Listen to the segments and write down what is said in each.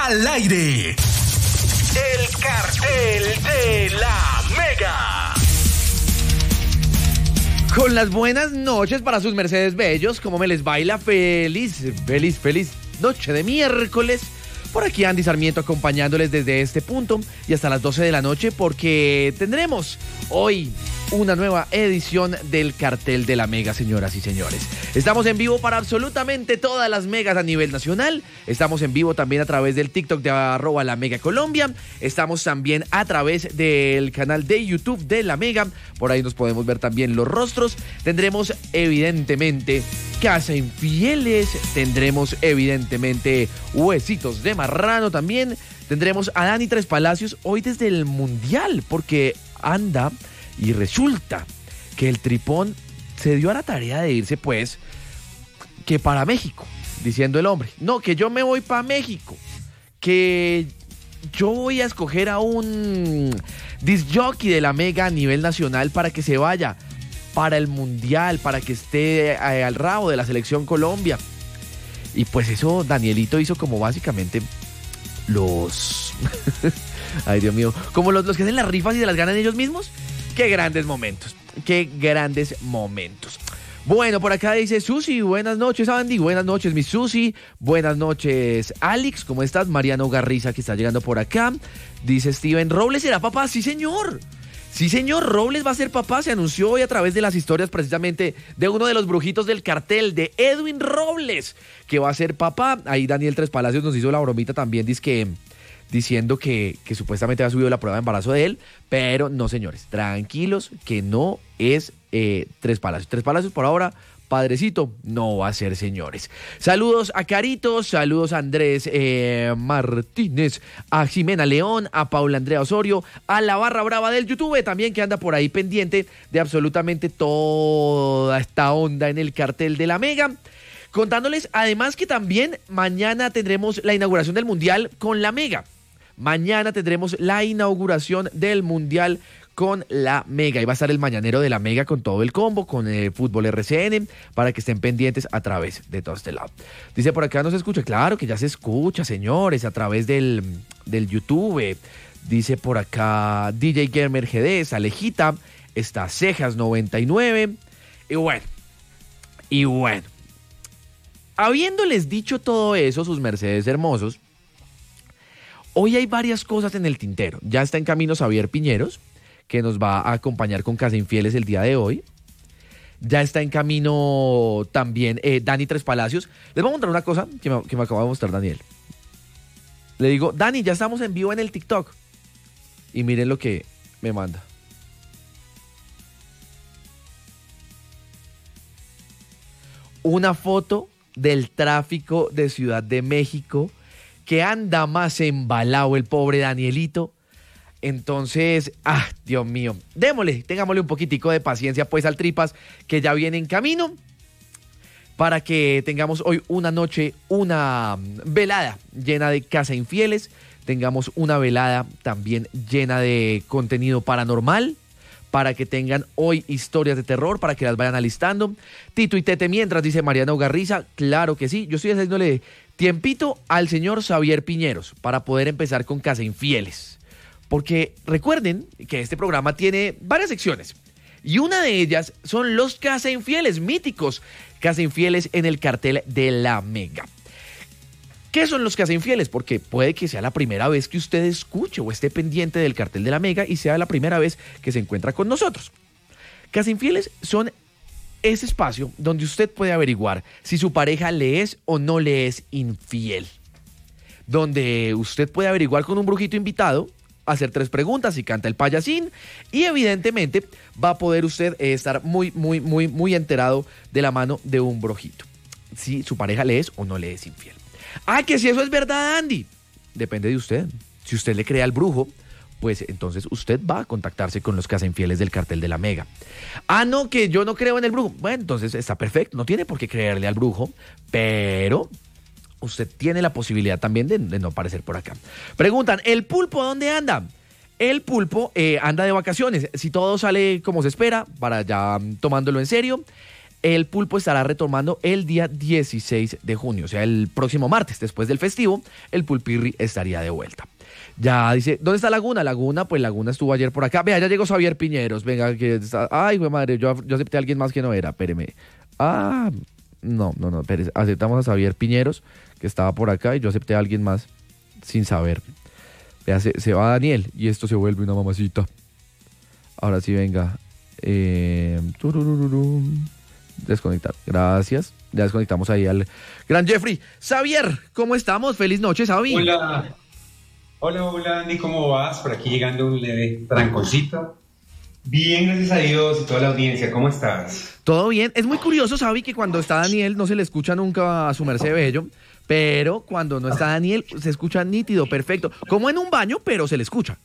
al aire. El cartel de la Mega. Con las buenas noches para sus mercedes bellos, como me les baila feliz noche de miércoles. Por aquí Andy Sarmiento acompañándoles desde este punto y hasta las 12 de la noche porque tendremos hoy una nueva edición del Cartel de la Mega, señoras y señores. Estamos en vivo para absolutamente todas las megas a nivel nacional. Estamos en vivo también a través del TikTok de @LaMegaColombia. Estamos también a través del canal de YouTube de La Mega. Por ahí nos podemos ver también los rostros. Tendremos evidentemente Casa Infieles. Tendremos evidentemente Huesitos de Marrano también. Tendremos a Dani Tres Palacios hoy desde el Mundial porque anda... Y resulta que el Tripón se dio a la tarea de irse, pues, que para México, diciendo el hombre. No, que yo me voy para México, que yo voy a escoger a un disc jockey de la Mega a nivel nacional para que se vaya para el Mundial, para que esté al rabo de la selección Colombia. Y pues eso Danielito hizo como básicamente los... Ay, Dios mío, como los que hacen las rifas y se las ganan ellos mismos. Qué grandes momentos, qué grandes momentos. Bueno, por acá dice Susi, buenas noches Andy, buenas noches mi Susi, buenas noches Alex, ¿cómo estás? Mariano Garriza que está llegando por acá. Dice Steven, ¿Robles será papá? Sí señor, Robles va a ser papá, se anunció hoy a través de las historias precisamente de uno de los brujitos del cartel, de Edwin Robles, que va a ser papá. Ahí Daniel Tres Palacios nos hizo la bromita también, diciendo que supuestamente había subido la prueba de embarazo de él, pero no, señores, tranquilos, que no es Tres Palacios. Tres Palacios por ahora, padrecito, no va a ser, señores. Saludos a Caritos, saludos a Andrés Martínez, a Jimena León, a Paula Andrea Osorio, a la barra brava del YouTube también, que anda por ahí pendiente de absolutamente toda esta onda en el cartel de la Mega. Contándoles además que también mañana tendremos la inauguración del Mundial con la Mega. Mañana tendremos la inauguración del Mundial con la Mega. Y va a estar el mañanero de la Mega con todo el combo, con el Fútbol RCN, para que estén pendientes a través de todo este lado. Dice por acá, ¿no se escucha? Claro que ya se escucha, señores, a través del YouTube. Dice por acá DJ Gamer GD, Alejita, está Cejas 99. Y bueno. Habiéndoles dicho todo eso, sus mercedes hermosos, hoy hay varias cosas en el tintero. Ya está en camino Xavier Piñeros, que nos va a acompañar con Casa Infieles el día de hoy. Ya está en camino también Dani Tres Palacios. Les voy a mostrar una cosa que me acaba de mostrar Daniel. Le digo, Dani, ya estamos en vivo en el TikTok. Y miren lo que me manda. Una foto del tráfico de Ciudad de México, que anda más embalado el pobre Danielito. Entonces, Dios mío, tengámosle un poquitico de paciencia pues al Tripas, que ya viene en camino, para que tengamos hoy una noche, una velada llena de Casa Infieles, tengamos una velada también llena de contenido paranormal, para que tengan hoy historias de terror, para que las vayan alistando. Tito y Tete mientras, dice Mariano Garriza, claro que sí. Yo estoy haciéndole tiempito al señor Xavier Piñeros para poder empezar con Casa Infieles. Porque recuerden que este programa tiene varias secciones. Y una de ellas son los Casa Infieles míticos. Casa Infieles en el cartel de la Mega. ¿Qué son los Casa Infieles? Porque puede que sea la primera vez que usted escuche o esté pendiente del cartel de la Mega y sea la primera vez que se encuentra con nosotros. Casa Infieles son ese espacio donde usted puede averiguar si su pareja le es o no le es infiel. Donde usted puede averiguar con un brujito invitado, hacer 3 preguntas y canta el payasín, y evidentemente va a poder usted estar muy enterado de la mano de un brujito, si su pareja le es o no le es infiel. Que si eso es verdad, Andy, depende de usted. Si usted le cree al brujo, pues entonces usted va a contactarse con los Casa Infieles del cartel de la Mega. No, que yo no creo en el brujo. Bueno, entonces está perfecto, no tiene por qué creerle al brujo, pero usted tiene la posibilidad también de no aparecer por acá. Preguntan, ¿el pulpo dónde anda? El pulpo anda de vacaciones. Si todo sale como se espera, para ya tomándolo en serio, El pulpo estará retomando el día 16 de junio, o sea, el próximo martes, después del festivo, el pulpirri estaría de vuelta. Ya dice, ¿dónde está Laguna? Laguna estuvo ayer por acá. Vea, ya llegó Xavier Piñeros. Venga, que está. Ay, güey, madre, yo acepté a alguien más que no era. Espéreme. No, espérese. Aceptamos a Xavier Piñeros, que estaba por acá, y yo acepté a alguien más sin saber. Vea, se va Daniel, y esto se vuelve una mamacita. Ahora sí, venga. Desconectar. Gracias. Ya desconectamos ahí al gran Jeffrey. Xavier, ¿cómo estamos? Feliz noche, Xavi. Hola, Andy, ¿cómo vas? Por aquí llegando un leve tranconcito. Bien, gracias a Dios y toda la audiencia, ¿cómo estás? Todo bien. Es muy curioso, Xavi, que cuando está Daniel no se le escucha nunca a su merced bello, pero cuando no está Daniel se escucha nítido, perfecto. Como en un baño, pero se le escucha.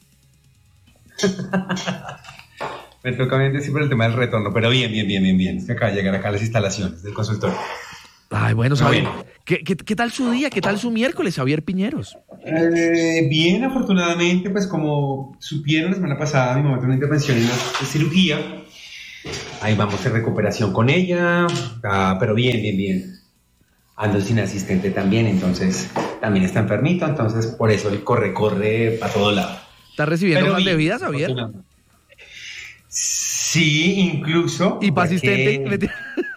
Me toca bien decir por el tema del retorno, pero bien. Es que acaba de llegar acá a las instalaciones del consultorio. Ay, bueno, Xavi, ¿qué tal su día? ¿Qué tal su miércoles, Xavier Piñeros? Bien, afortunadamente, pues como supieron la semana pasada, mi mamá tuvo una intervención en una cirugía. Ahí vamos en recuperación con ella, pero bien. Ando sin asistente también, entonces también está enfermito, entonces por eso él corre a todo lado. ¿Está recibiendo más de vida, Xavier? Sí, incluso. ¿Y para asistente?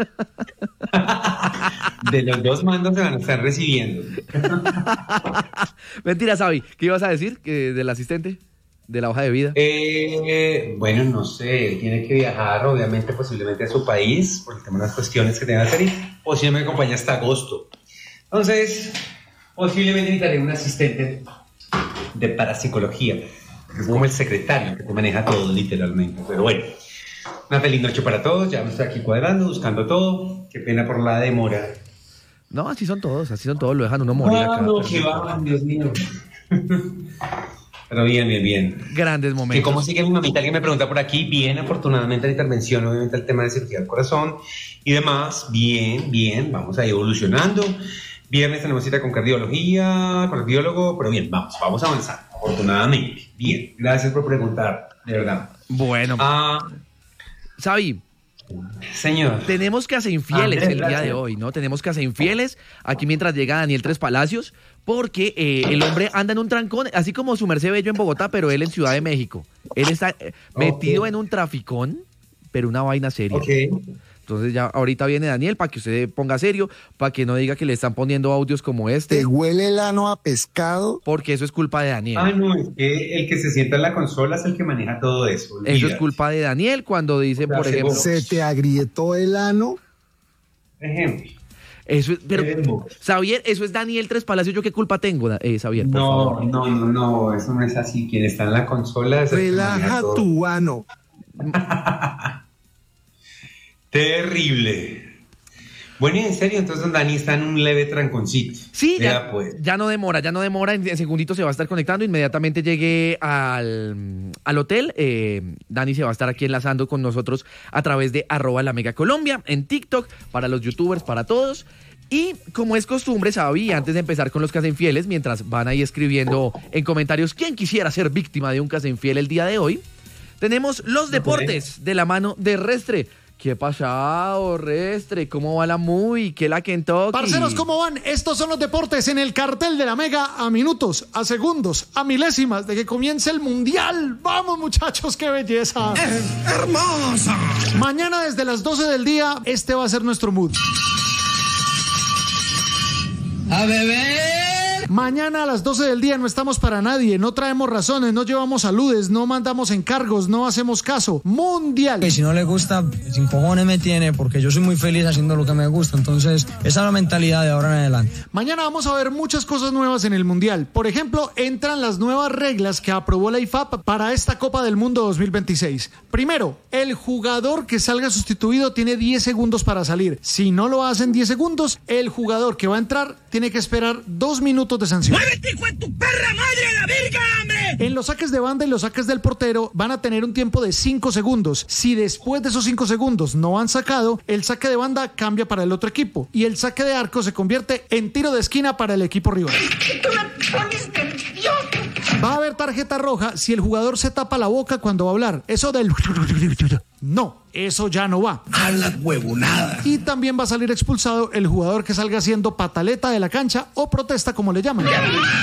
De los dos mandos se van a estar recibiendo. Mentira, Xavi. ¿Qué ibas a decir del asistente? ¿De la hoja de vida? Bueno, no sé. Tiene que viajar, obviamente, posiblemente a su país, por el tema de las cuestiones que tenga que hacer. Posiblemente me acompaña hasta agosto. Entonces, posiblemente necesitaré un asistente de parapsicología. Es como el secretario que te maneja todo, literalmente. Pero bueno, una feliz noche para todos. Ya me estoy aquí cuadrando, buscando todo. Qué pena por la demora. No, así son todos. Lo dejan uno morir acá. No, que van, Dios mío. Pero bien. Grandes momentos. ¿Y cómo sigue mi mamita? Alguien me pregunta por aquí. Bien, afortunadamente la intervención, obviamente el tema de cirugía del corazón y demás. Bien. Vamos ahí evolucionando. Viernes tenemos cita con cardiología, con el biólogo, pero bien, vamos avanzando, afortunadamente. Bien, gracias por preguntar, de verdad. Bueno. Xavi. Señor. Tenemos Casa Infieles el día de hoy, ¿no? Tenemos Casa Infieles aquí mientras llega Daniel Tres Palacios, porque el hombre anda en un trancón, así como su merced bello en Bogotá, pero él en Ciudad de México. Él está metido en un traficón, pero una vaina seria. Entonces ya ahorita viene Daniel para que usted ponga serio, para que no diga que le están poniendo audios como este. ¿Te huele el ano a pescado? Porque eso es culpa de Daniel. No, es que el que se sienta en la consola es el que maneja todo eso. Olvídate. Eso es culpa de Daniel cuando dice, por ejemplo... ¿Se te agrietó el ano? Ejemplo. Eso es, pero, Xavier, eso es Daniel Tres Palacios. ¿Yo qué culpa tengo, Xavier? Por favor. No, eso no es así. Quien está en la consola es el que maneja todo. Relaja tu ano. Terrible. Bueno, y en serio, entonces don Dani está en un leve tranconcito. Sí, ya no demora, en segunditos se va a estar conectando, inmediatamente llegue al hotel, Dani se va a estar aquí enlazando con nosotros a través de @LaMegaColombia, en TikTok, para los youtubers, para todos. Y como es costumbre, Xavi, antes de empezar con los Casainfieles, mientras van ahí escribiendo en comentarios quién quisiera ser víctima de un Casainfiel el día de hoy, tenemos los deportes de la mano de Restre. ¿Qué pasado, Restre? ¿Cómo va la movie? ¿Qué la Kentucky? Parceros, ¿cómo van? Estos son los deportes en el cartel de la Mega, a minutos, a segundos, a milésimas de que comience el Mundial. ¡Vamos, muchachos! ¡Qué belleza! ¡Es hermosa! Mañana desde las 12 del día, este va a ser nuestro mood. ¡A beber! Mañana a las 12 del día no estamos para nadie, no traemos razones, no llevamos saludes, no mandamos encargos, no hacemos caso. Mundial. Que si no le gusta, sin cojones me tiene, porque yo soy muy feliz haciendo lo que me gusta. Entonces, esa es la mentalidad de ahora en adelante. Mañana vamos a ver muchas cosas nuevas en el Mundial. Por ejemplo, entran las nuevas reglas que aprobó la IFAB para esta Copa del Mundo 2026. Primero, el jugador que salga sustituido tiene 10 segundos para salir. Si no lo hacen 10 segundos, el jugador que va a entrar tiene que esperar 2 minutos de sanción. ¡Muévete, hijo de tu perra madre, la verga, hombre! En los saques de banda y los saques del portero van a tener un tiempo de 5 segundos. Si después de esos 5 segundos no han sacado, el saque de banda cambia para el otro equipo y el saque de arco se convierte en tiro de esquina para el equipo rival. ¡Tú me pones nervioso! Va a haber tarjeta roja si el jugador se tapa la boca cuando va a hablar. Eso del No, eso ya no va. Hablas huevonada. Y también va a salir expulsado el jugador que salga haciendo pataleta de la cancha o protesta, como le llaman.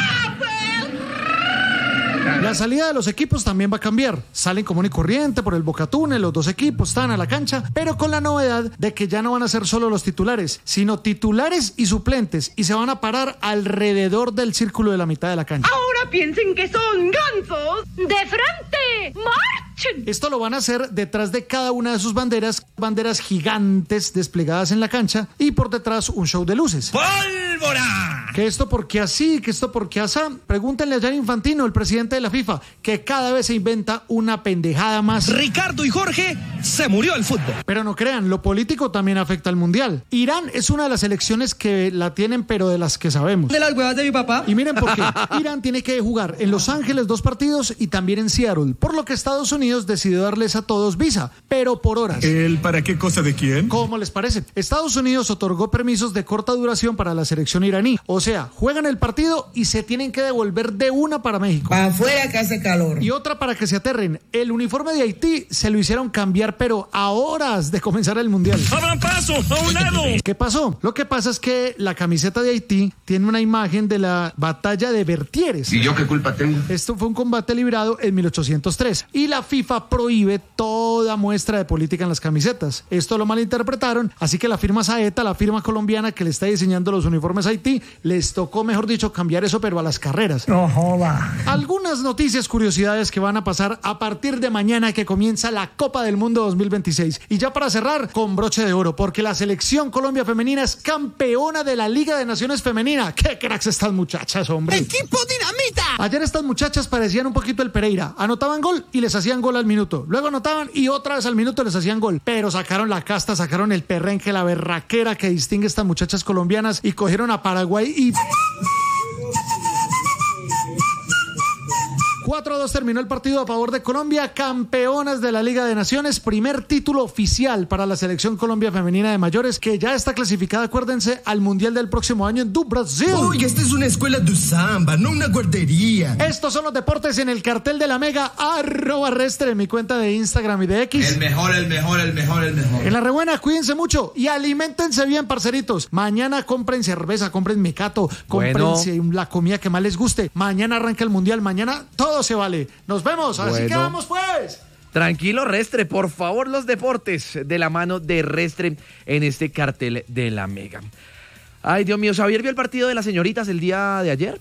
La salida de los equipos también va a cambiar. Salen común y corriente por el Bocatúnel, los dos equipos están a la cancha, pero con la novedad de que ya no van a ser solo los titulares, sino titulares y suplentes, y se van a parar alrededor del círculo de la mitad de la cancha. Ahora piensen que son gansos. ¡De frente! ¡Marchen! Esto lo van a hacer detrás de cada una de sus banderas gigantes desplegadas en la cancha, y por detrás un show de luces. ¡Pólvora! Que esto porque así, que esto porque asá. Pregúntenle a Gianni Infantino, el presidente de la FIFA, que cada vez se inventa una pendejada más. Ricardo y Jorge, se murió el fútbol. Pero no crean, lo político también afecta al mundial. Irán es una de las elecciones que la tienen, pero de las que sabemos. De las huevas de mi papá. Y miren por qué. Irán tiene que jugar en Los Ángeles 2 partidos y también en Seattle, por lo que Estados Unidos decidió darles a todos visa, pero por horas. ¿El para qué cosa de quién? ¿Cómo les parece? Estados Unidos otorgó permisos de corta duración para la selección iraní. O sea, juegan el partido y se tienen que devolver de una para México. Para afuera que hace calor. Y otra para que se aterren. El uniforme de Haití se lo hicieron cambiar, pero a horas de comenzar el mundial. ¡Abran paso! ¡A un lado! ¿Qué pasó? Lo que pasa es que la camiseta de Haití tiene una imagen de la batalla de Vertières. ¿Y yo qué culpa tengo? Esto fue un combate librado en 1803 y la FIFA prohíbe toda muestra de política en las camisetas. Esto lo malinterpretaron, así que la firma Saeta, la firma colombiana que le está diseñando los uniformes a Haití, les tocó, mejor dicho, cambiar eso, pero a las carreras. No joda. Algunas noticias, curiosidades que van a pasar a partir de mañana, que comienza la Copa del Mundo 2026. Y ya para cerrar, con broche de oro, porque la selección Colombia femenina es campeona de la Liga de Naciones femenina. ¡Qué cracks estas muchachas, hombre! ¡Equipo dinamita! Ayer estas muchachas parecían un poquito el Pereira. Anotaban gol y les hacían gol al minuto. Luego anotaban y otra vez al minuto les hacían gol. Pero sacaron la casta, sacaron el perrenque, la berraquera que distingue a estas muchachas colombianas y cogieron a Paraguay y... 4-2 terminó el partido a favor de Colombia, campeonas de la Liga de Naciones, primer título oficial para la selección Colombia femenina de mayores, que ya está clasificada, acuérdense, al Mundial del próximo año en Brasil. Uy, esta es una escuela de samba, no una guardería. Estos son los deportes en el cartel de la Mega, @Restre, en mi cuenta de Instagram y de X. El mejor. En la rebuena, cuídense mucho y aliméntense bien, parceritos. Mañana compren cerveza, compren mecato, comprense la comida que más les guste. Mañana arranca el Mundial, mañana todo se vale. Nos vemos, así que vamos pues. Tranquilo, Restre, por favor, los deportes de la mano de Restre en este cartel de la Mega. Ay, Dios mío, ¿Xavier vio el partido de las señoritas el día de ayer?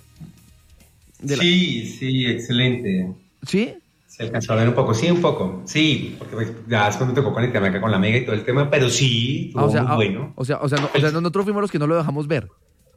Sí, excelente. ¿Sí? Se alcanzó a ver un poco, sí, porque pues, ya es cuando tocó conectarme acá con la Mega y todo el tema, pero sí, estuvo muy bueno. Nosotros fuimos los que no lo dejamos ver.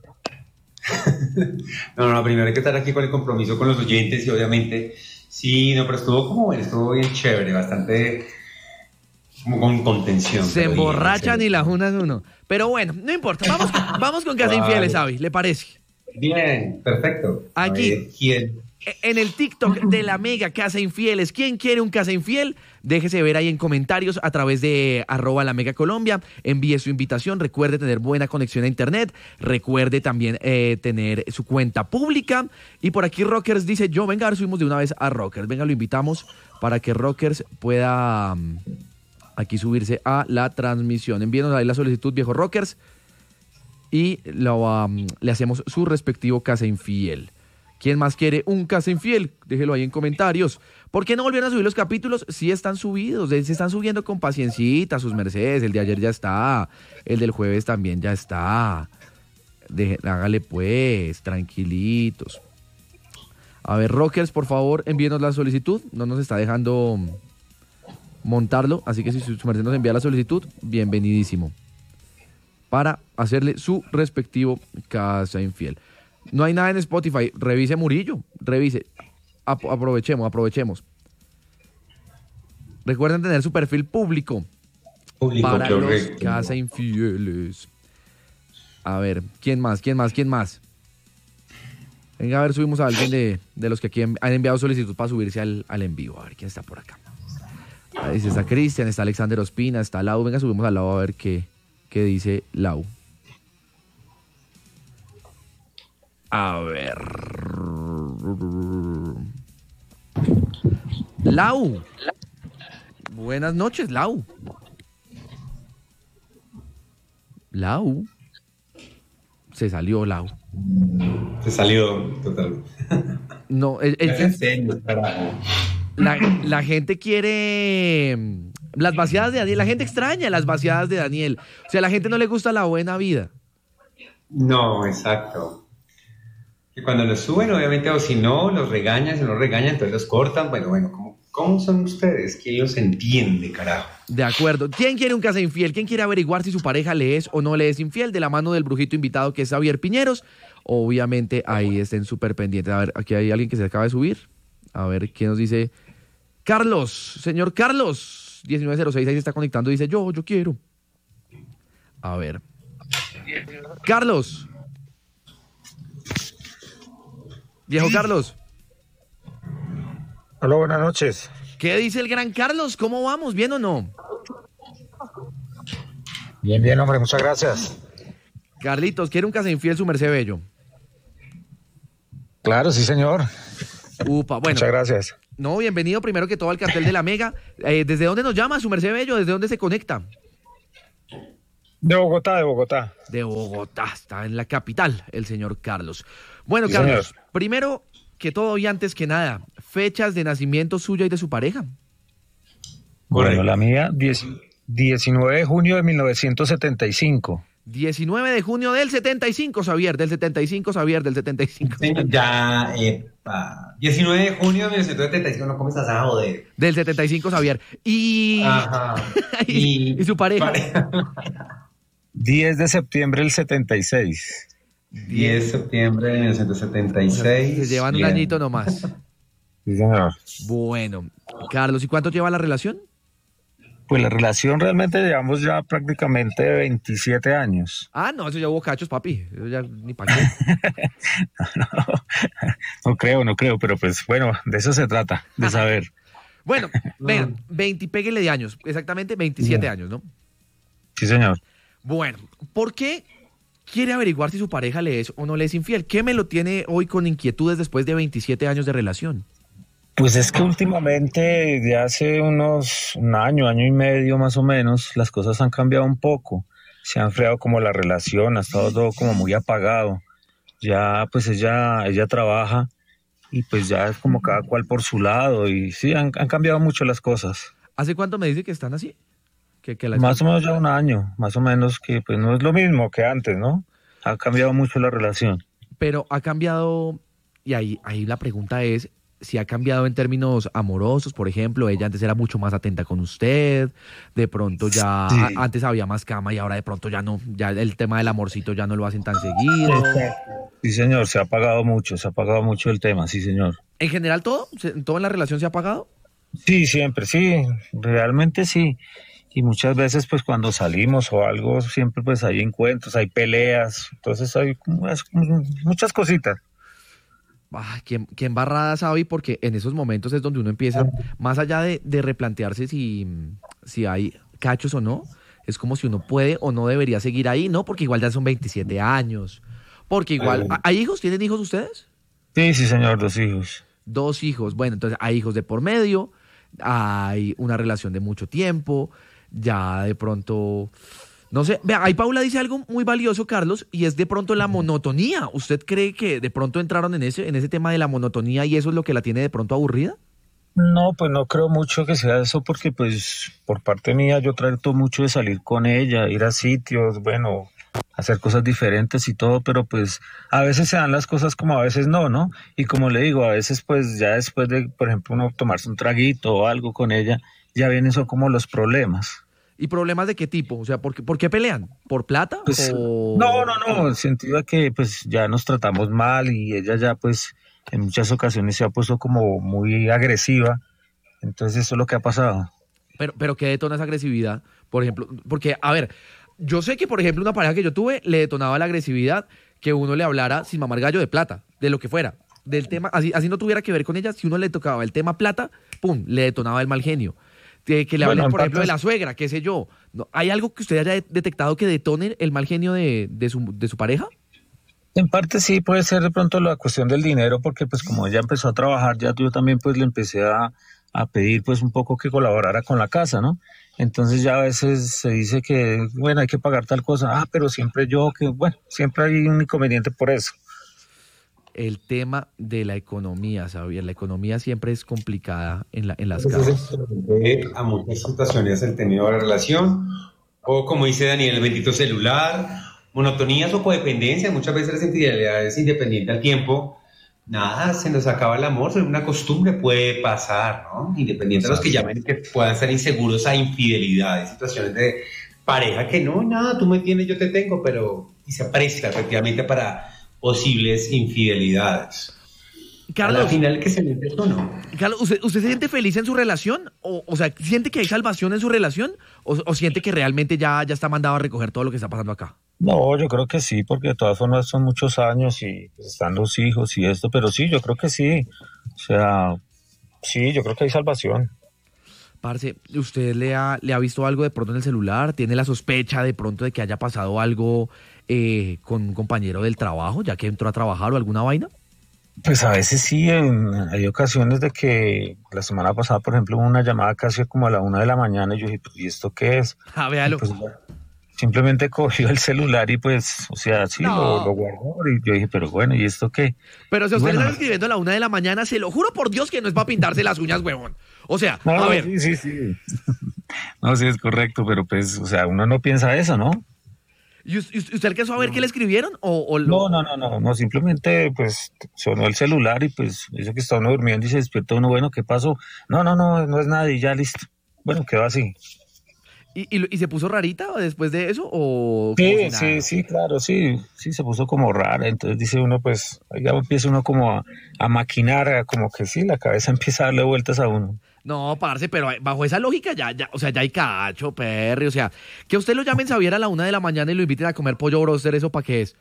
No, primero hay que estar aquí con el compromiso con los oyentes y obviamente, sí, no, pero estuvo como bueno, estuvo bien chévere, bastante como con contención. Se emborrachan y la junas uno. Pero bueno, no importa, vamos con Casa Infieles, Avi, ¿le parece? Bien, perfecto. Aquí, ver, ¿quién? En el TikTok de la Mega Casa Infieles, ¿quién quiere un Casa Infiel? Déjese ver ahí en comentarios a través de @la Mega Colombia, envíe su invitación, recuerde tener buena conexión a internet, recuerde también tener su cuenta pública. Y por aquí Rockers dice, venga, a ver, subimos de una vez a Rockers, venga, lo invitamos para que Rockers pueda aquí subirse a la transmisión. Envíenos ahí la solicitud, viejo Rockers, y le hacemos su respectivo Casa Infiel. ¿Quién más quiere un Casa Infiel? Déjelo ahí en comentarios. ¿Por qué no volvieron a subir los capítulos? Sí están subidos, se están subiendo con paciencita, sus mercedes. El de ayer ya está, el del jueves también ya está. Hágale pues, tranquilitos. A ver, Rockers, por favor, envíenos la solicitud. No nos está dejando montarlo, así que si su merced nos envía la solicitud, bienvenidísimo. Para hacerle su respectivo Casa Infiel. No hay nada en Spotify. Revise Murillo. Revise. Aprovechemos. Recuerden tener su perfil público para los Casa Infieles. A ver, ¿quién más? Venga, a ver, subimos a alguien de los que aquí han enviado solicitud para subirse al en vivo. A ver, ¿quién está por acá? Ahí está Cristian, está Alexander Ospina, está Lau. Venga, subimos a Lau a ver qué dice Lau. A ver. Lau. Buenas noches, Lau. Lau. Se salió Lau. Se salió total. No, la gente quiere las vaciadas de Daniel. La gente extraña las vaciadas de Daniel. O sea, a la gente no le gusta la buena vida. No, exacto. Que cuando los suben, obviamente, o si no, los regañan, si no regañan, entonces los cortan. Bueno, ¿cómo son ustedes? ¿Quién los entiende, carajo? De acuerdo. ¿Quién quiere un casa infiel? ¿Quién quiere averiguar si su pareja le es o no le es infiel? De la mano del brujito invitado que es Xavier Piñeros. Obviamente ahí estén súper pendientes. A ver, aquí hay alguien que se acaba de subir. A ver, ¿qué nos dice? Carlos, señor Carlos, 1906, ahí se está conectando. Dice, yo quiero. A ver. Carlos. Viejo Carlos. Hola, buenas noches. ¿Qué dice el gran Carlos? ¿Cómo vamos? ¿Bien o no? Bien, hombre, muchas gracias. Carlitos, ¿quiere un casa infiel su merced bello? Claro, sí, señor. Upa, bueno. Muchas gracias. No, bienvenido primero que todo al cartel de la Mega. ¿Desde dónde nos llama su merced bello? ¿Desde dónde se conecta? De Bogotá. De Bogotá, está en la capital el señor Carlos. Bueno, sí, Carlos, señor. Primero que todo y antes que nada, fechas de nacimiento suya y de su pareja. Bueno, la mía, 19 de junio de 1975. 19 de junio del 75, Xavier, del 75. Ya, 19 de junio de 1975, no comes a joder. Del 75, Xavier. Y... Ajá. ¿Y su pareja? 10 de septiembre del 76. 10 de septiembre de 1976. Se llevan un añito nomás. Sí, señor. Bueno, Carlos, ¿y cuánto lleva la relación? Pues la relación realmente llevamos ya prácticamente 27 años. Ah, no, eso ya hubo cachos, papi. Eso ya ni para qué. No creo, pero pues bueno, de eso se trata, de saber. Bueno, venga, 20, péguele de años, exactamente 27 años, ¿no? Sí, señor. Bueno, ¿por qué quiere averiguar si su pareja le es o no le es infiel? ¿Qué me lo tiene hoy con inquietudes después de 27 años de relación? Pues es que últimamente, de hace un año y medio más o menos, las cosas han cambiado un poco. Se ha enfriado como la relación, ha estado todo como muy apagado. Ya pues ella trabaja y pues ya es como cada cual por su lado y sí, han cambiado mucho las cosas. ¿Hace cuánto me dice que están así? Más o menos ya un año, más o menos, que pues no es lo mismo que antes, ¿no? Ha cambiado mucho la relación. Pero ha cambiado, y ahí la pregunta es, si ha cambiado en términos amorosos, por ejemplo, ella antes era mucho más atenta con usted, de pronto ya, sí. Antes había más cama y ahora de pronto ya no, ya el tema del amorcito ya no lo hacen tan seguido. Sí, señor, se ha apagado mucho el tema, sí, señor. ¿En general todo en la relación se ha apagado? Sí, siempre, sí, realmente sí. Y muchas veces pues cuando salimos o algo, siempre pues hay encuentros, hay peleas, entonces hay muchas cositas. ¿Quién embarrada sabe? Porque en esos momentos es donde uno empieza, más allá de replantearse si hay cachos o no, es como si uno puede o no debería seguir ahí, ¿no? Porque igual ya son 27 años. Porque igual, ¿hay hijos? ¿Tienen hijos ustedes? Sí, señor, 2 hijos. 2 hijos. Bueno, entonces hay hijos de por medio, hay una relación de mucho tiempo, ya de pronto... No sé, vea, ahí Paula dice algo muy valioso, Carlos, y es de pronto la monotonía. ¿Usted cree que de pronto entraron en ese tema de la monotonía y eso es lo que la tiene de pronto aburrida? No, pues no creo mucho que sea eso porque pues por parte mía yo trato mucho de salir con ella, ir a sitios, bueno, hacer cosas diferentes y todo, pero pues a veces se dan las cosas como a veces no. Y como le digo, a veces pues ya después de, por ejemplo, uno tomarse un traguito o algo con ella, ya vienen son como los problemas. ¿Y problemas de qué tipo? O sea, ¿por qué pelean? ¿Por plata? Pues, o... No, en el sentido de que pues ya nos tratamos mal y ella ya pues en muchas ocasiones se ha puesto como muy agresiva, entonces eso es lo que ha pasado. Pero ¿qué detona esa agresividad? Por ejemplo, porque, a ver, yo sé que, por ejemplo, una pareja que yo tuve le detonaba la agresividad que uno le hablara sin mamar gallo de plata, de lo que fuera, del tema, así no tuviera que ver con ella, si uno le tocaba el tema plata, pum, le detonaba el mal genio. Que le hablen, por ejemplo, de la suegra, qué sé yo. ¿Hay algo que usted haya detectado que detone el mal genio de su pareja? En parte sí, puede ser de pronto la cuestión del dinero, porque pues como ella empezó a trabajar, ya yo también pues le empecé a a pedir pues un poco que colaborara con la casa, ¿no? Entonces ya a veces se dice que, bueno, hay que pagar tal cosa, pero siempre yo, que bueno, siempre hay un inconveniente por eso. El tema de la economía, Xavier, la economía siempre es complicada en las casas. A muchas situaciones el término de la relación, o como dice Daniel, el bendito celular, monotonías o codependencia, muchas veces las infidelidades independientes al tiempo. Nada, se nos acaba el amor, es una costumbre, puede pasar, ¿no? Independiente de los que llamen que puedan ser inseguros a infidelidad, situaciones de pareja que no, nada, tú me tienes, yo te tengo, pero y se presta efectivamente para posibles infidelidades. Carlos, al final que se mete esto, ¿no? Carlos, ¿usted se siente feliz en su relación? O sea, ¿siente que hay salvación en su relación? ¿O siente que realmente ya está mandado a recoger todo lo que está pasando acá? No, yo creo que sí, porque de todas formas son muchos años y están los hijos y esto, pero sí, yo creo que sí. O sea, sí, yo creo que hay salvación. Parce, ¿usted le ha visto algo de pronto en el celular? ¿Tiene la sospecha de pronto de que haya pasado algo con un compañero del trabajo, ya que entró a trabajar o alguna vaina? Pues a veces sí, hay ocasiones de que la semana pasada, por ejemplo, hubo una llamada casi como a la 1 de la mañana y yo dije, pues, ¿y esto qué es? Véalo. Pues, simplemente cogió el celular y pues, o sea, sí, no. lo guardó y yo dije, pero bueno, ¿y esto qué? Pero si usted está escribiendo a la 1 de la mañana, se lo juro por Dios que no es para pintarse las uñas, huevón. O sea, no, a ver. Sí. No, sí es correcto, pero pues, o sea, uno no piensa eso, ¿no? ¿Y usted alcanzó a ver qué le escribieron? No, simplemente pues sonó el celular y pues eso que está uno durmiendo y se despierta uno, bueno, ¿qué pasó? No es nada y ya listo. Bueno, quedó así. ¿Y se puso rarita después de eso? ¿O sí, claro, sí, se puso como rara. Entonces dice uno, pues, ya empieza uno como a maquinar, como que sí, la cabeza empieza a darle vueltas a uno. No, parce, pero bajo esa lógica ya, o sea, ya hay cacho, perri, o sea, que usted lo llamen Xavier a la 1 de la mañana y lo inviten a comer pollo broster, ¿eso para qué es?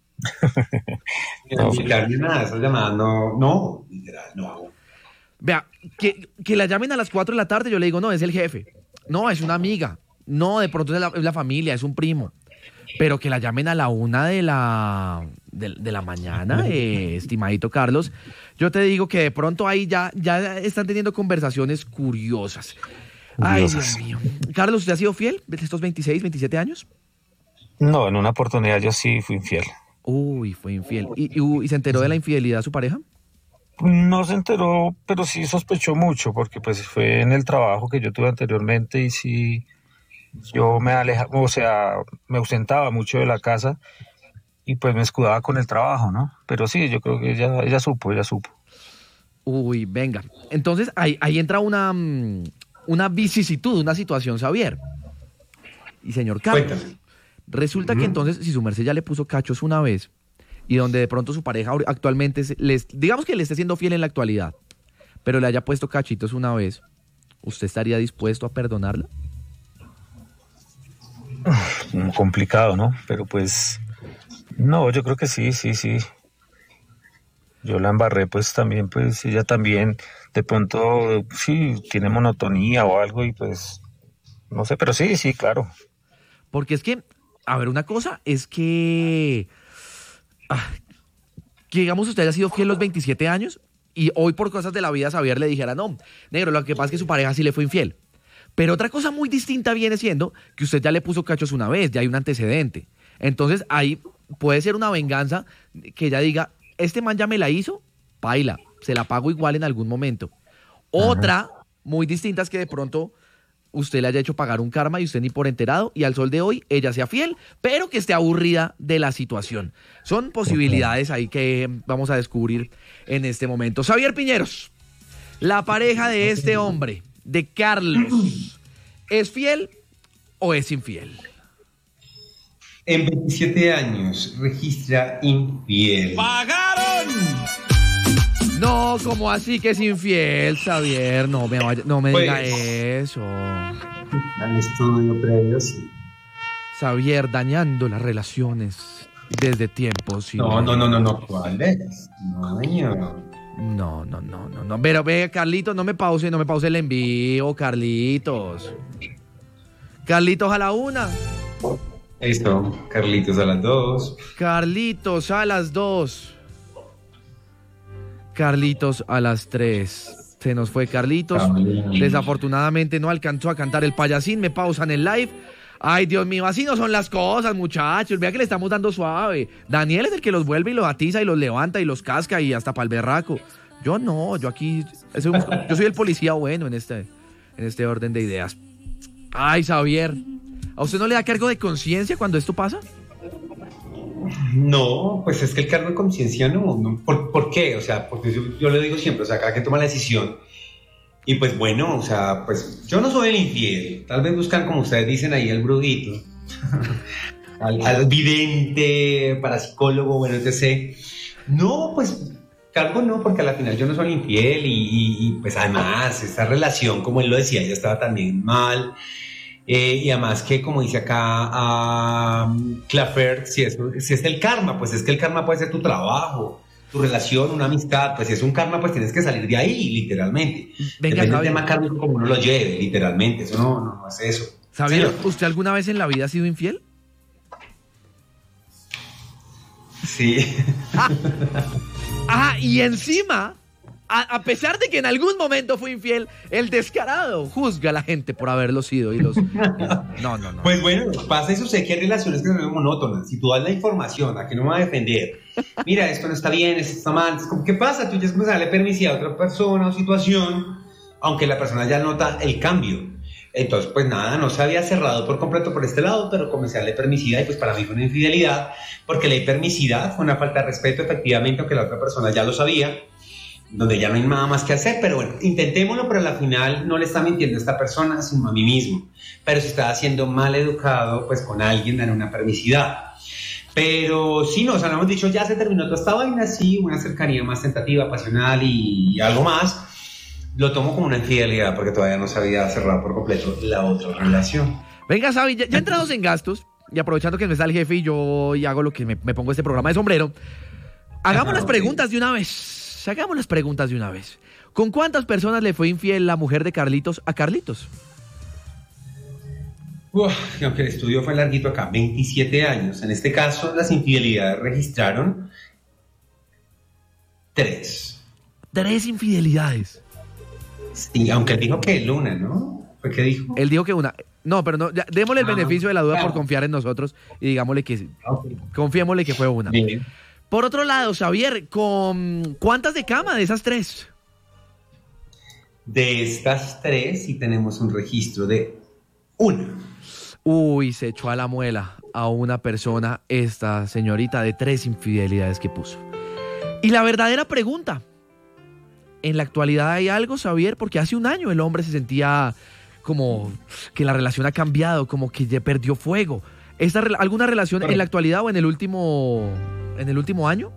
No, nada, esas llamadas no, literal, no. Vea, que la llamen a las 4 de la tarde, yo le digo, no, es el jefe, no, es una amiga, no, de pronto es la familia, es un primo, pero que la llamen a la 1 de la mañana, estimadito Carlos, yo te digo que de pronto ahí ya están teniendo conversaciones curiosas. Ay, Dios mío. Carlos, ¿usted ha sido fiel de estos 26, 27 años? No, en una oportunidad yo sí fui infiel. Uy, fue infiel. ¿Y se enteró de la infidelidad de su pareja? No se enteró, pero sí sospechó mucho, porque pues fue en el trabajo que yo tuve anteriormente y sí, yo me me ausentaba mucho de la casa y pues me escudaba con el trabajo, ¿no? Pero sí, yo creo que ella supo. Uy, venga. Entonces ahí entra una vicisitud, una situación, Xavier. Y señor Carlos, Cuéntame. Resulta que entonces, si su merced ya le puso cachos una vez, y donde de pronto su pareja actualmente, digamos que le esté siendo fiel en la actualidad, pero le haya puesto cachitos una vez, ¿usted estaría dispuesto a perdonarla? Complicado, ¿no? Pero pues, no, yo creo que sí. Yo la embarré, pues también, pues ella también, de pronto, sí, tiene monotonía o algo y pues, no sé, pero sí, claro. Porque es que, a ver, una cosa es que digamos usted haya sido fiel los 27 años y hoy por cosas de la vida Xavier le dijera, no, negro, lo que pasa es que su pareja sí le fue infiel. Pero otra cosa muy distinta viene siendo que usted ya le puso cachos una vez, ya hay un antecedente. Entonces ahí puede ser una venganza que ella diga, este man ya me la hizo, paila, se la pago igual en algún momento. Otra muy distinta es que de pronto usted le haya hecho pagar un karma y usted ni por enterado y al sol de hoy ella sea fiel, pero que esté aburrida de la situación. Son posibilidades ahí que vamos a descubrir en este momento. Xavier Piñeros, la pareja de este hombre, de Carlos, ¿es fiel o es infiel? En 27 años registra infiel. ¡Pagaron! No, ¿cómo así que es infiel, Xavier? No me diga eso. Al estudio previo, sí. Xavier, dañando las relaciones desde tiempos. No. ¿Cuál es? No, señor. No. Pero ve, Carlitos, no me pause el envío, Carlitos. Carlitos a la 1. Listo, Carlitos a las 2. Carlitos a las 2. Carlitos a las 3. Se nos fue Carlitos. Desafortunadamente no alcanzó a cantar el payasín. Me pausan el live. Ay, Dios mío, así no son las cosas, muchachos. Vea que le estamos dando suave. Daniel es el que los vuelve y los atiza y los levanta y los casca y hasta pa'l berraco. Yo no, yo aquí... Yo soy el policía bueno en este orden de ideas. Ay, Xavier, ¿a usted no le da cargo de conciencia cuando esto pasa? No, pues es que el cargo de conciencia no. ¿Por qué? O sea, porque yo le digo siempre, o sea, cada quien toma la decisión. Y pues bueno, o sea, pues yo no soy el infiel. Tal vez buscan, como ustedes dicen ahí, el brudito. al vidente, parapsicólogo, bueno, etc. No, pues cargo no, porque a la final yo no soy infiel y pues además esta relación, como él lo decía, ya estaba también mal. Y además que, como dice acá Clafer, si es el karma, pues es que el karma puede ser tu trabajo, tu relación, una amistad. Pues si es un karma, pues tienes que salir de ahí, literalmente. Venga, depende del tema kármico como uno lo lleve, literalmente. Eso no es eso. Xavier, ¿Sí? ¿usted alguna vez en la vida ha sido infiel? Sí. Y encima, a pesar de que en algún momento fue infiel, el descarado juzga a la gente por haberlo sido y los... No. Pues bueno, pasa y sucede que hay relaciones que son monótonas. Si tú das la información, ¿a qué no me va a defender? Mira, esto no está bien, esto está mal. Es como, ¿qué pasa? Tú ya es como darle permisidad a otra persona o situación, aunque la persona ya nota el cambio. Entonces, pues nada, no se había cerrado por completo por este lado, pero comencé a darle permisidad y pues para mí fue una infidelidad, porque la permisidad fue una falta de respeto, efectivamente, aunque la otra persona ya lo sabía, donde ya no hay nada más que hacer. Pero bueno, intentémoslo, pero al final no le está mintiendo a esta persona, sino a mí mismo. Pero si estaba siendo mal educado, pues con alguien daré una permisidad. Pero sí, no, o sea, no hemos dicho, ya se terminó toda esta vaina, sí, una cercanía más tentativa, pasional y algo más. Lo tomo como una infidelidad porque todavía no se había cerrado por completo la otra relación. Venga, Xavi, ya entrados en gastos, y aprovechando que no está el jefe y yo y hago lo que me pongo este programa de sombrero, hagamos las preguntas de una vez. Hagamos las preguntas de una vez. ¿Con cuántas personas le fue infiel la mujer de Carlitos a Carlitos? Aunque el estudio fue larguito acá, 27 años. En este caso, las infidelidades registraron 3. 3 infidelidades. Sí, aunque él dijo que una, ¿no? ¿Fue que dijo? Él dijo que una. No, pero no, ya, démosle el beneficio de la duda por confiar en nosotros y digámosle que confiémosle que fue una. Bien. Por otro lado, Xavier, ¿con cuántas de cama de esas 3? De estas 3 sí tenemos un registro de 1. Uy, se echó a la muela a una persona, esta señorita, de 3 infidelidades que puso. Y la verdadera pregunta, ¿en la actualidad hay algo, Xavier? Porque hace un año el hombre se sentía como que la relación ha cambiado, como que ya perdió fuego. ¿Alguna relación en la actualidad o en el último año?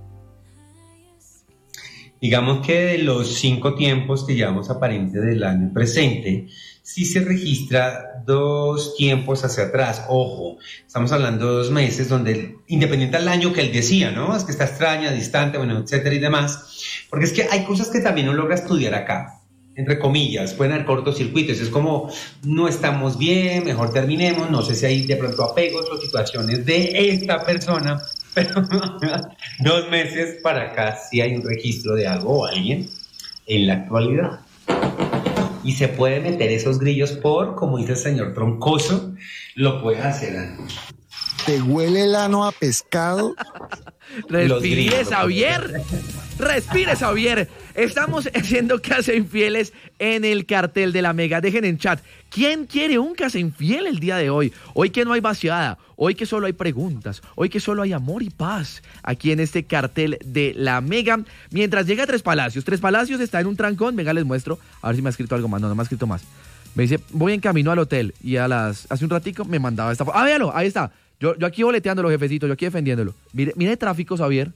Digamos que de los 5 tiempos que llevamos aparente del año presente, sí se registra 2 tiempos hacia atrás. Ojo, estamos hablando de 2 meses donde, independiente del año que él decía, ¿no? Es que está extraña, distante, bueno, etcétera y demás. Porque es que hay cosas que también uno logra estudiar acá, entre comillas, pueden haber cortocircuitos. Es como, no estamos bien, mejor terminemos. No sé si hay de pronto apegos o situaciones de esta persona, pero 2 meses para acá sí hay un registro de algo o alguien en la actualidad. Y se puede meter esos grillos por, como dice el señor Troncoso, lo puede hacer. ¿Te huele el ano a pescado? Respire, Xavier. Respire, Xavier. Estamos haciendo casa infieles en el cartel de la Mega. Dejen en chat, ¿quién quiere un casa infiel el día de hoy? Hoy que no hay vaciada, hoy que solo hay preguntas, hoy que solo hay amor y paz aquí en este cartel de la Mega. Mientras llega Tres Palacios. Tres Palacios está en un trancón. Venga, les muestro. A ver si me ha escrito algo más. No me ha escrito más. Me dice, voy en camino al hotel. Y hace un ratico me mandaba esta foto. Véalo, ahí está. Yo aquí boleteándolo, jefecito, yo aquí defendiéndolo. Mire el tráfico, Xavier.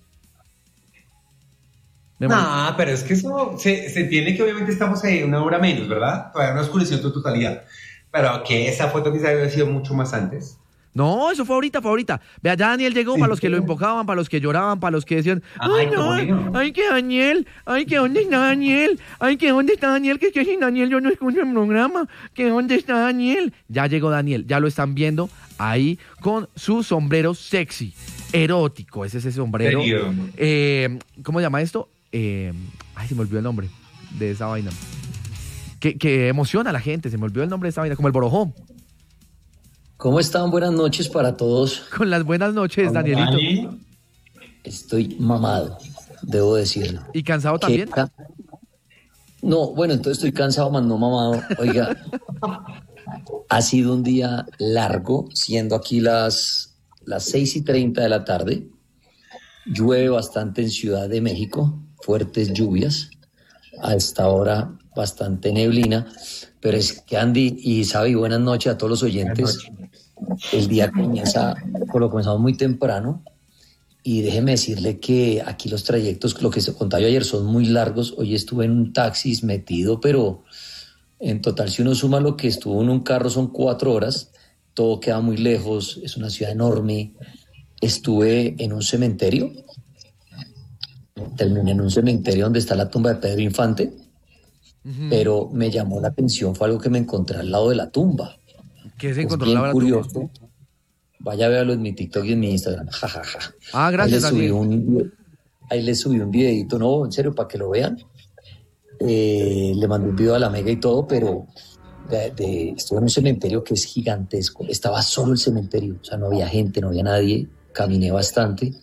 No, pero es que eso se entiende que obviamente estamos en una hora menos, ¿verdad? Todavía no oscureció en tu totalidad. Pero que esa foto quizá había sido mucho más antes. No, eso fue ahorita. Vea, ya Daniel llegó, sí, para los que lo invocaban, para los que lloraban, para los que decían, ay, no, ay, que Daniel, ay, que dónde está Daniel, ay, que dónde está Daniel, que sin Daniel yo no escucho el programa, que dónde está Daniel. Ya llegó Daniel, ya lo están viendo ahí con su sombrero sexy, erótico, es ese sombrero. ¿Cómo se llama esto? Ay, se me olvidó el nombre de esa vaina. que emociona a la gente. Se me olvidó el nombre de esta vaina, como el borojó. ¿Cómo están? Buenas noches para todos. Con las buenas noches, Danielito. Estoy mamado, debo decirlo. ¿Y cansado también? No, bueno, entonces estoy cansado, más no mamado. Oiga, ha sido un día largo, siendo aquí las 6:30 de la tarde. Llueve bastante en Ciudad de México, fuertes lluvias. A esta hora bastante neblina. Pero es que Andy y Xavi, buenas noches a todos los oyentes. El día comienza, pues lo comenzamos muy temprano. Y déjeme decirle que aquí los trayectos, lo que se contaba yo ayer, son muy largos. Hoy estuve en un taxi metido, pero en total, si uno suma lo que estuvo en un carro, son 4 horas. Todo queda muy lejos, es una ciudad enorme. Estuve en un cementerio. Terminé en un cementerio donde está la tumba de Pedro Infante. Pero me llamó la atención, fue algo que me encontré al lado de la tumba. ¿Qué se encontró bien al lado de la tumba? Curioso. Vaya a verlo en mi TikTok y en mi Instagram. Jajaja. Ah, gracias, Daniel. Ahí les subí un videito, no, en serio, para que lo vean. Le mandé un video a la Mega y todo, pero estuve en un cementerio que es gigantesco. Estaba solo el cementerio, o sea, no había gente, no había nadie. Caminé bastante.